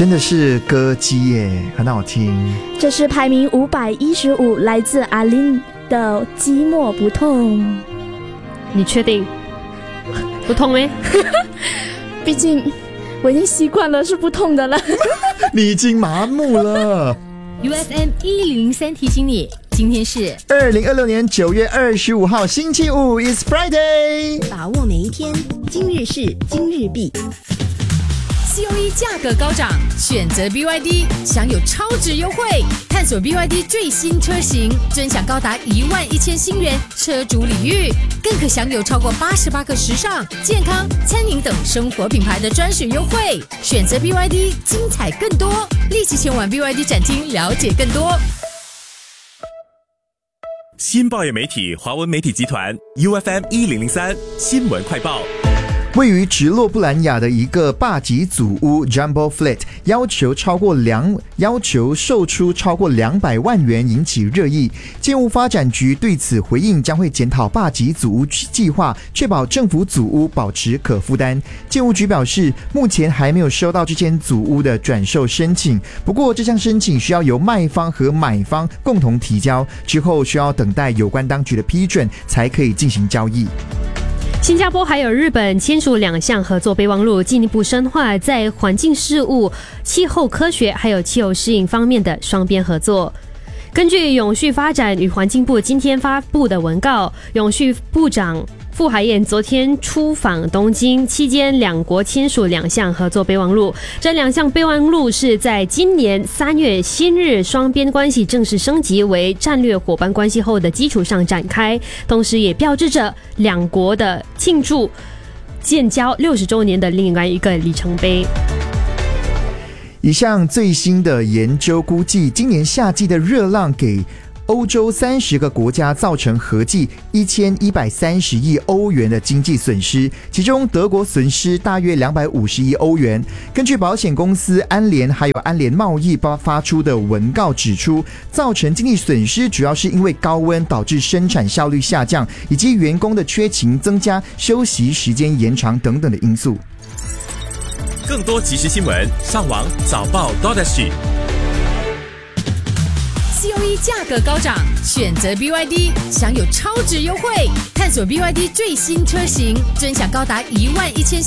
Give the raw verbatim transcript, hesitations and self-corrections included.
真的是歌姬耶，很好听。 这是排名五百一十五，来自阿琳的《寂寞不痛》。 你确定不痛咩？ 毕竟我已经习惯了是不痛的了。 你已经麻木了。 U F M 一零零三提醒你，今天是二零二六年九月二十五号星期五 ，It's Friday。 把握每一天，今日事今日毕。 C O E 价格高涨，选择 B Y D 享有超值优惠，探索 B Y D 最新车型，尊享高达一万一千新元车主礼遇，更可享有超过八十八个时尚、健康、餐饮等生活品牌的专属优惠。选择 B Y D， 精彩更多，立即前往 B Y D 展厅了解更多。 新报业媒体华文媒体集团 U F M 一零零三新闻快报。 位于直落布兰雅的一个霸级祖屋 Jumbo Flat 要求超过两要求售出超过两百万元，引起热议。建物发展局对此回应，将会检讨霸级祖屋计划，确保政府祖屋保持可负担。建物局表示，目前还没有收到这间祖屋的转售申请，不过这项申请需要由卖方和买方共同提交，之后需要等待有关当局的批准，才可以进行交易。 新加坡还有日本签署两项合作备忘录，进一步深化在环境事务、气候科学还有气候适应方面的双边合作。根据永续发展与环境部今天发布的文告，永续部长傅海燕昨天出访东京期间，两国签署两项合作备忘录。这两项备忘录是在今年三月新日双边关系正式升级为战略伙伴关系后的基础上展开，同时也标志着两国的庆祝建交六十周年的另外一个里程碑。 一项最新的研究估计，今年夏季的热浪给欧洲三十个国家造成合计一千一百三十亿欧元的经济损失，其中德国损失大约两百五十亿欧元。根据保险公司安联还有安联贸易发出的文告指出，造成经济损失主要是因为高温导致生产效率下降，以及员工的缺勤增加、休息时间延长等等的因素。 更多即时新闻，上网早报 .sg。 C O E 价格高涨，选择 B Y D 享有超值优惠，探索 B Y D 最新车型，尊享高达一万一千